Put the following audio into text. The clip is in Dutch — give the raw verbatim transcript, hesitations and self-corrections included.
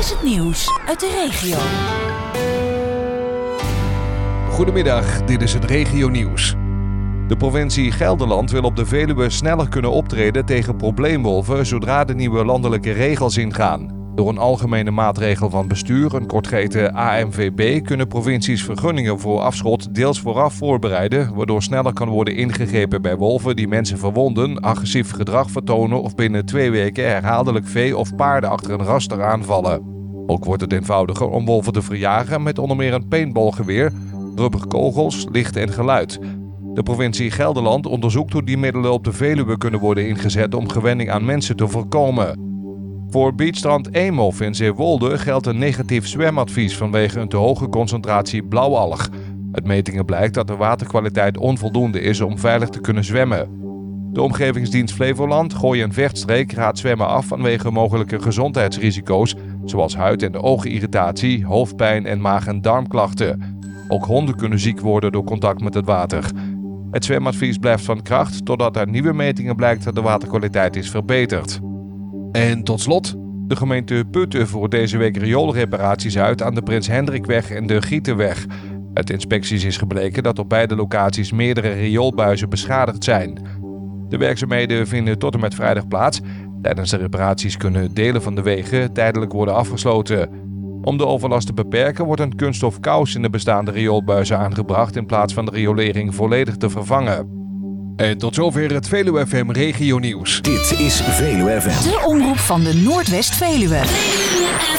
is het nieuws uit de regio. Goedemiddag, dit is het regionieuws. De provincie Gelderland wil op de Veluwe sneller kunnen optreden tegen probleemwolven zodra de nieuwe landelijke regels ingaan. Door een algemene maatregel van bestuur, een kort geheten A M V B, kunnen provincies vergunningen voor afschot deels vooraf voorbereiden, waardoor sneller kan worden ingegrepen bij wolven die mensen verwonden, agressief gedrag vertonen of binnen twee weken herhaaldelijk vee of paarden achter een raster aanvallen. Ook wordt het eenvoudiger om wolven te verjagen met onder meer een paintballgeweer, rubberkogels, licht en geluid. De provincie Gelderland onderzoekt hoe die middelen op de Veluwe kunnen worden ingezet om gewenning aan mensen te voorkomen. Voor beachstrand Eemhof in Zeewolde geldt een negatief zwemadvies vanwege een te hoge concentratie blauwalg. Uit metingen blijkt dat de waterkwaliteit onvoldoende is om veilig te kunnen zwemmen. De Omgevingsdienst Flevoland, Gooi- en Vechtstreek raadt zwemmen af vanwege mogelijke gezondheidsrisico's, zoals huid- en oogirritatie, hoofdpijn en maag- en darmklachten. Ook honden kunnen ziek worden door contact met het water. Het zwemadvies blijft van kracht totdat uit nieuwe metingen blijkt dat de waterkwaliteit is verbeterd. En tot slot, de gemeente Putten voert deze week rioolreparaties uit aan de Prins Hendrikweg en de Gietenweg. Uit inspecties is gebleken dat op beide locaties meerdere rioolbuizen beschadigd zijn. De werkzaamheden vinden tot en met vrijdag plaats. Tijdens de reparaties kunnen delen van de wegen tijdelijk worden afgesloten. Om de overlast te beperken wordt een kunststof kous in de bestaande rioolbuizen aangebracht in plaats van de riolering volledig te vervangen. En tot zover het Veluwe F M Regio Nieuws. Dit is Veluwe F M. De omroep van de Noordwest-Veluwe.